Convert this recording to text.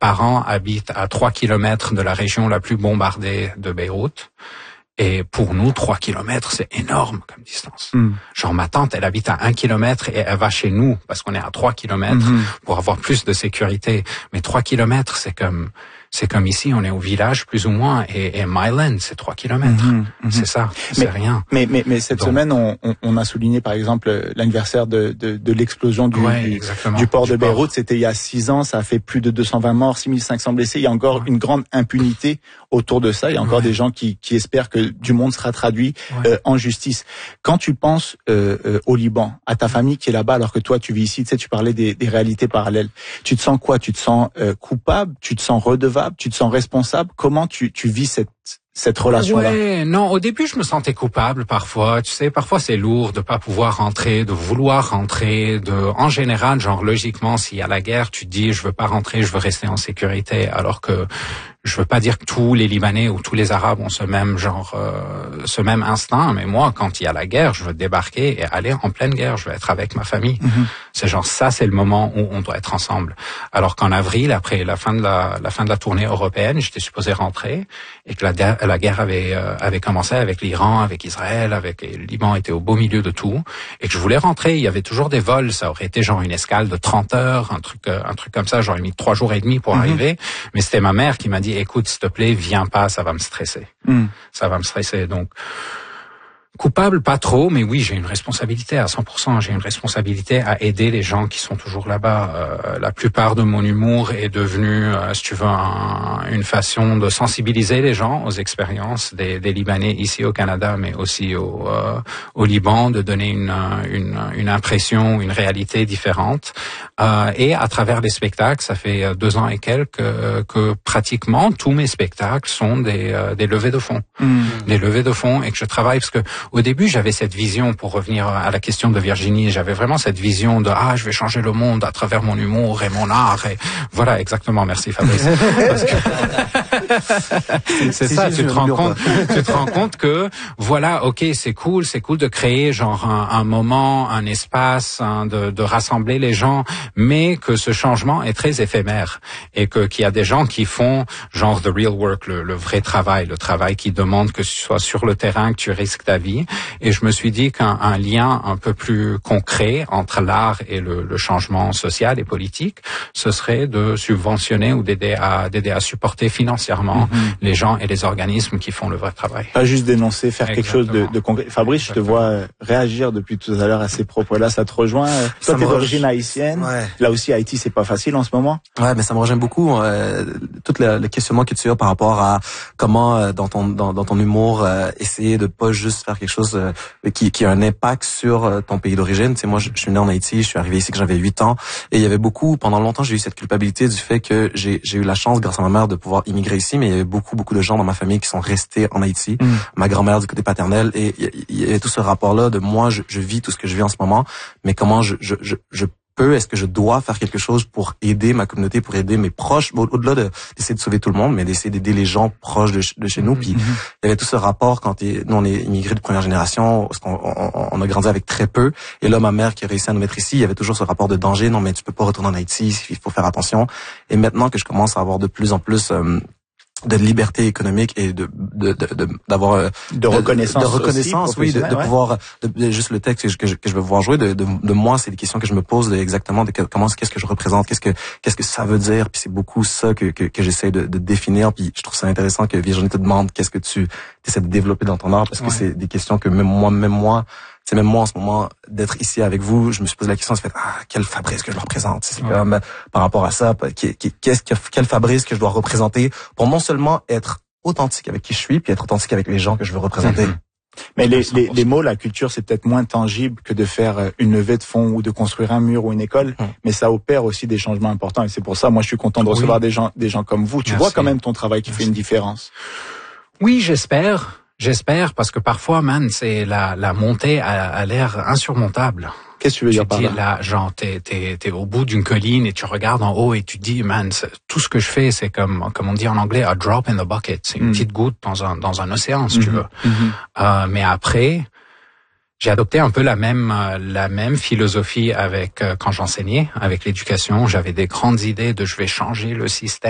parents habitent à 3 kilomètres de la région la plus bombardée de Beyrouth. Et pour nous, 3 kilomètres, c'est énorme comme distance. Genre, ma tante, elle habite à 1 kilomètre et elle va chez nous parce qu'on est à 3 kilomètres pour avoir plus de sécurité. Mais 3 kilomètres, c'est comme ici, on est au village plus ou moins, et Myland, c'est 3 kilomètres. C'est ça, c'est rien. Mais cette semaine, on a souligné par exemple l'anniversaire de l'explosion du port de Beyrouth. C'était il y a 6 ans, ça a fait plus de 220 morts, 6500 blessés. Il y a encore une grande impunité autour de ça. Il y a encore des gens qui espèrent que du monde sera traduit en justice. Quand tu penses au Liban, à ta famille qui est là-bas, alors que toi tu vis ici, tu sais, tu parlais des réalités parallèles. Tu te sens quoi? Tu te sens coupable? Tu te sens redevable? Tu te sens responsable? Comment tu vis cette relation-là? Ouais, non, au début, je me sentais coupable parfois. Tu sais, parfois c'est lourd de pas pouvoir rentrer, de vouloir rentrer, en général, genre, logiquement, s'il y a la guerre, tu te dis, je veux pas rentrer, je veux rester en sécurité, alors que je veux pas dire que tous les Libanais ou tous les Arabes ont ce même instinct, mais moi, quand il y a la guerre, je veux débarquer et aller en pleine guerre, je veux être avec ma famille. C'est genre, ça, c'est le moment où on doit être ensemble. Alors qu'en avril, après la fin de la tournée européenne, j'étais supposé rentrer, et que la guerre avait commencé avec l'Iran, avec Israël, le Liban était au beau milieu de tout, et que je voulais rentrer. Il y avait toujours des vols, ça aurait été genre une escale de 30 heures, un truc comme ça, j'aurais mis 3 jours et demi pour arriver, mais c'était ma mère qui m'a dit, écoute, s'il te plaît, viens pas, ça va me stresser. Ça va me stresser, donc... Coupable, pas trop, mais oui, j'ai une responsabilité à 100%. J'ai une responsabilité à aider les gens qui sont toujours là-bas. La plupart de mon humour est devenu, si tu veux, une façon de sensibiliser les gens aux expériences des Libanais ici au Canada, mais aussi au Liban, de donner une impression, une réalité différente. Et à travers les spectacles, ça fait 2 ans et quelques que pratiquement tous mes spectacles sont des levées de fonds. Des levées de fonds, et que je travaille parce que au début, j'avais cette vision, pour revenir à la question de Virginie, j'avais vraiment cette vision de je vais changer le monde à travers mon humour et mon art, et voilà, exactement, merci Fabrice. Parce que c'est ça, tu te rends compte que voilà, OK, c'est cool de créer genre un moment, un espace, de rassembler les gens, mais que ce changement est très éphémère, et qu'il y a des gens qui font genre the real work, le vrai travail, le travail qui demande que tu sois sur le terrain, que tu risques ta vie. Et je me suis dit qu'un lien un peu plus concret entre l'art et le changement social et politique, ce serait de subventionner ou d'aider à supporter financièrement les gens et les organismes qui font le vrai travail. Pas juste dénoncer, faire quelque chose de concret. Fabrice, je te vois réagir depuis tout à l'heure à ces propos-là. Ça te rejoint? Toi, t'es d'origine haïtienne. Ouais. Là aussi, Haïti, c'est pas facile en ce moment. Ouais, mais ça me rejoint beaucoup. Tout le questionnement que tu as par rapport à comment, dans ton humour, essayer de pas juste faire quelque chose qui a un impact sur ton pays d'origine. Tu sais, moi, je suis né en Haïti, je suis arrivé ici quand j'avais 8 ans, et il y avait pendant longtemps, j'ai eu cette culpabilité du fait que j'ai eu la chance, grâce à ma mère, de pouvoir immigrer ici, mais il y avait beaucoup de gens dans ma famille qui sont restés en Haïti. Ma grand-mère du côté paternel, et il y avait tout ce rapport-là de moi, je vis tout ce que je vis en ce moment, mais comment est-ce que je dois faire quelque chose pour aider ma communauté, pour aider mes proches, au-delà d'essayer de sauver tout le monde, mais d'essayer d'aider les gens proches de chez nous. Puis il y avait tout ce rapport quand nous on est immigrés de première génération, parce qu'on a grandi avec très peu. Et là, ma mère qui a réussi à nous mettre ici, il y avait toujours ce rapport de danger. Non, mais tu peux pas retourner en Haïti, il faut faire attention. Et maintenant que je commence à avoir de plus en plus de liberté économique et d'avoir de reconnaissance aussi, oui, de pouvoir juste le texte que je veux voir jouer de moi, c'est des questions que je me pose exactement de qu'est-ce que je représente, qu'est-ce que ça veut dire, puis c'est beaucoup ça que j'essaie de définir, puis je trouve ça intéressant que Virginie te demande qu'est-ce que tu essaies de développer dans ton art, parce que c'est des questions que même moi c'est même moi en ce moment d'être ici avec vous, je me suis posé la question, quel Fabrice que je représente, c'est comme par rapport à ça, quel Fabrice que je dois représenter pour non seulement être authentique avec qui je suis, puis être authentique avec les gens que je veux représenter. Mais les mots, la culture, c'est peut-être moins tangible que de faire une levée de fonds ou de construire un mur ou une école, mais ça opère aussi des changements importants, et c'est pour ça, moi, je suis content de recevoir des gens comme vous. Tu vois quand même ton travail qui fait une différence. Oui, J'espère, parce que parfois, c'est la montée a l'air insurmontable. Qu'est-ce que tu veux dire par là? Genre, t'es au bout d'une colline et tu regardes en haut et tu te dis, tout ce que je fais, c'est comme on dit en anglais, a drop in the bucket. C'est une petite goutte dans un océan, si tu veux. Mais après, j'ai adopté un peu la même philosophie avec quand j'enseignais, avec l'éducation. J'avais des grandes idées de je vais changer le système.